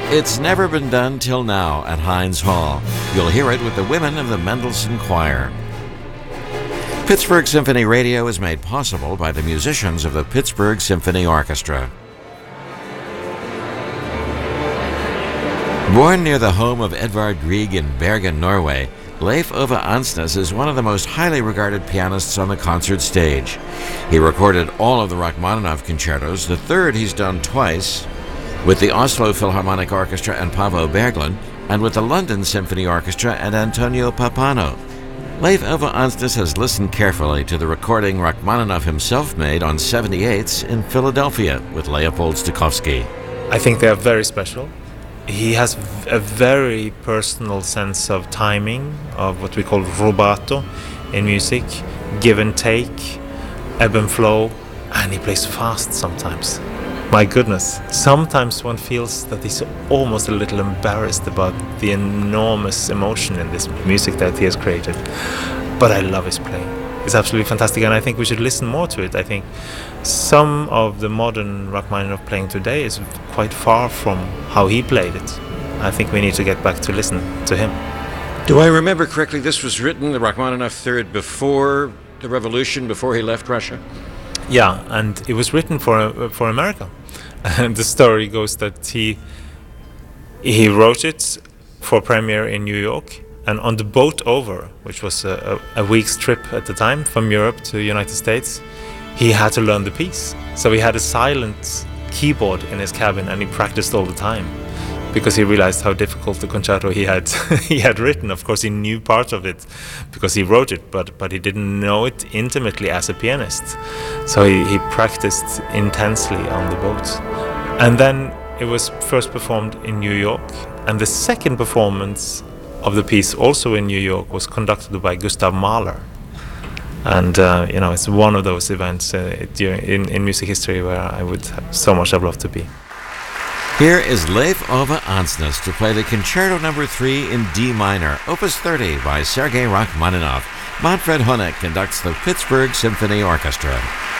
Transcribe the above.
It's never been done till now at Heinz Hall. You'll hear it with the women of the Mendelssohn Choir. Pittsburgh Symphony Radio is made possible by the musicians of the Pittsburgh Symphony Orchestra. Born near the home of Edvard Grieg in Bergen, Norway, Leif Ove Ansnes is one of the most highly regarded pianists on the concert stage. He recorded all of the Rachmaninoff concertos, the third he's done twice, with the Oslo Philharmonic Orchestra and Paavo Berglund, and with the London Symphony Orchestra and Antonio Pappano. Leif Ove Ansnes has listened carefully to the recording Rachmaninoff himself made on 78s in Philadelphia with Leopold Stokowski. I think they are very special. He has a very personal sense of timing, of what we call rubato in music, give and take, ebb and flow, and he plays fast sometimes. My goodness, sometimes one feels that he's almost a little embarrassed about the enormous emotion in this music that he has created. But I love his playing. It's absolutely fantastic, and I think we should listen more to it. I think some of the modern Rachmaninoff playing today is quite far from how he played it. I think we need to get back to listen to him. Do I remember correctly, this was written, the Rachmaninoff Third, before the revolution, before he left Russia? Yeah, and it was written for America. And the story goes that he wrote it for premiere in New York, and on the boat over, which was a week's trip at the time from Europe to the United States, he had to learn the piece. So he had a silent keyboard in his cabin, and he practiced all the time because he realized how difficult the concerto he had written. Of course, he knew part of it because he wrote it, but he didn't know it intimately as a pianist. So he practiced intensely on the boat. And then it was first performed in New York, and the second performance of the piece, also in New York, was conducted by Gustav Mahler. And it's one of those events in music history where I would so much have loved to be. Here is Leif Ove Ansnes to play the Concerto No. 3 in D minor, Opus 30 by Sergei Rachmaninoff. Manfred Honeck conducts the Pittsburgh Symphony Orchestra.